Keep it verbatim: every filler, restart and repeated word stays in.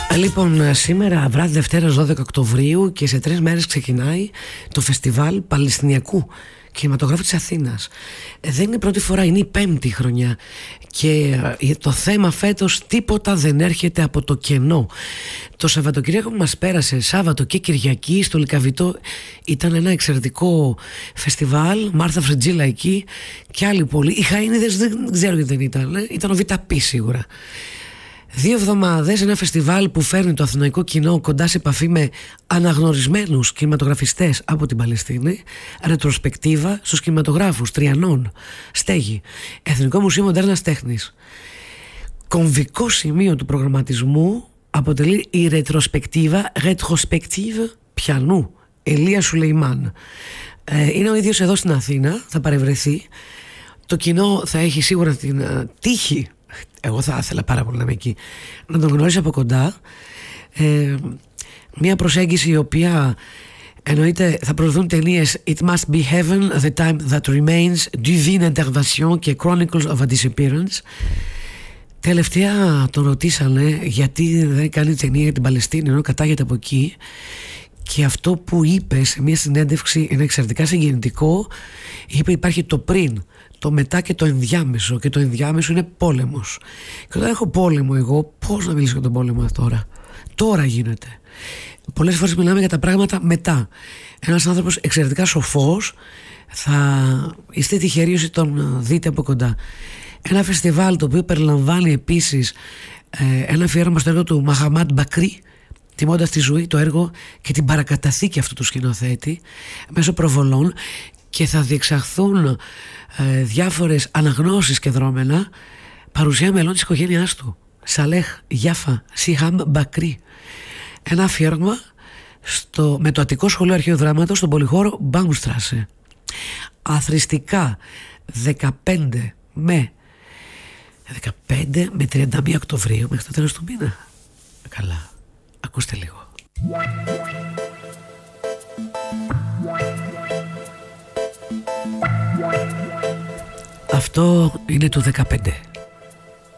Λοιπόν, σήμερα βράδυ Δευτέρας δώδεκα Οκτωβρίου και σε τρεις μέρες ξεκινάει το φεστιβάλ Παλαιστινιακού Κινηματογράφου της Αθήνας. Δεν είναι η πρώτη φορά, είναι η πέμπτη χρονιά και το θέμα φέτος τίποτα δεν έρχεται από το κενό. Το Σαββατοκύριακο που μας πέρασε, Σάββατο και Κυριακή στο Λυκαβητό, ήταν ένα εξαιρετικό φεστιβάλ. Μάρθα Φρετζίλα εκεί και άλλοι πολλοί. Οι Χαΐνιδες δεν ξέρω γιατί δεν ήταν, ήταν ο Βιταπή σίγουρα. Δύο εβδομάδες, ένα φεστιβάλ που φέρνει το αθηναϊκό κοινό κοντά σε επαφή με αναγνωρισμένους κινηματογραφιστές από την Παλαιστίνη. Ρετροσπεκτίβα στους κινηματογράφους Τριανών, Στέγη, Εθνικό Μουσείο Μοντέρνας Τέχνης. Κομβικό σημείο του προγραμματισμού αποτελεί η ρετροσπεκτίβα Retrospective Πιανού Ελία Σουλεϊμάν. ε, Είναι ο ίδιος εδώ στην Αθήνα, θα παρευρεθεί. Το κοινό θα έχει σίγουρα την uh, τύχη, εγώ θα ήθελα πάρα πολύ να είμαι εκεί, να τον γνωρίσει από κοντά. ε, Μια προσέγγιση η οποία εννοείται θα προωθούν ταινίες It Must Be Heaven, The Time That Remains, Divine Intervention και Chronicles of a Disappearance. Τελευταία τον ρωτήσανε γιατί δεν κάνει ταινία για την Παλαιστίνη ενώ κατάγεται από εκεί, και αυτό που είπε σε μια συνέντευξη είναι εξαιρετικά συγκινητικό. Είπε υπάρχει το πριν, το μετά και το ενδιάμεσο, και το ενδιάμεσο είναι πόλεμος. Και όταν έχω πόλεμο εγώ, πώς να μιλήσω για τον πόλεμο τώρα? Τώρα γίνεται. Πολλές φορές μιλάμε για τα πράγματα μετά. Ένας άνθρωπος εξαιρετικά σοφός, θα είστε τυχεροί όσοι τον δείτε από κοντά. Ένα φεστιβάλ το οποίο περιλαμβάνει επίσης ε, ένα αφιέρωμα στο έργο του Μαχαμάντ Μπακρί, τιμώντας τη ζωή, το έργο και την παρακαταθήκη αυτού του σκηνοθέτη μέσω προβολών, και θα διεξαχθούν ε, διάφορες αναγνώσεις και δρόμενα, παρουσία μελών της οικογένειάς του, Σαλέχ Γιάφα Σιχάμ Μπακρί. Ένα αφιέρωμα στο, με το Αττικό Σχολείο Αρχαίου Δράματος στον πολυχώρο Μπάουμστράσε. Αθρηστικά δεκαπέντε με τριάντα μία Οκτωβρίου, μέχρι το τέλος του μήνα. Καλά, ακούστε λίγο. Αυτό είναι το δεκαπέντε.